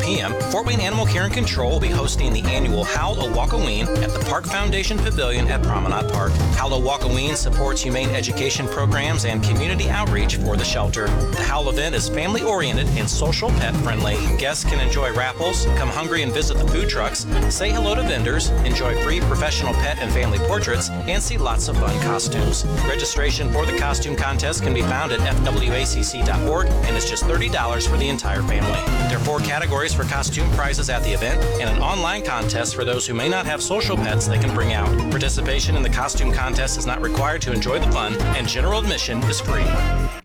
p.m., Fort Wayne Animal Care and Control will be hosting the annual Howl-A-Walk-A-Ween at the Park Foundation Pavilion at Promenade Park. Howl-A-Walk-A-Ween supports humane education programs and community outreach for the shelter. The Howl event is family-oriented and social pet-friendly. Guests can enjoy raffles, come hungry and visit the food trucks, say hello to vendors, enjoy free professional pet and family portraits, and see lots of fun costumes. Registration for the costume contest can be found at fwacc.org and is just $30 for the entire family. There are 4 categories for costume prizes at the event and an online contest for those who may not have social pets they can bring out. Participation in the costume contest is not required to enjoy the fun, and general admission is free.